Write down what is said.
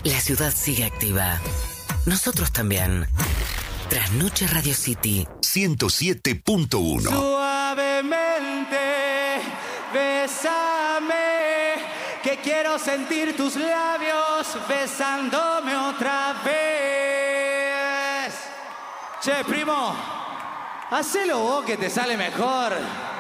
La ciudad sigue activa. Nosotros también. Trasnoche Radio City 107.1. Suavemente, bésame, que quiero sentir tus labios besándome otra vez. Che, primo, hacelo vos que te sale mejor.